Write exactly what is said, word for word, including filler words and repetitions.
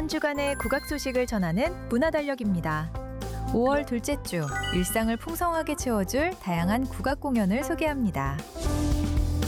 한 주간의 국악 소식을 전하는 문화달력입니다. 오월 둘째 주, 일상을 풍성하게 채워줄 다양한 국악 공연을 소개합니다.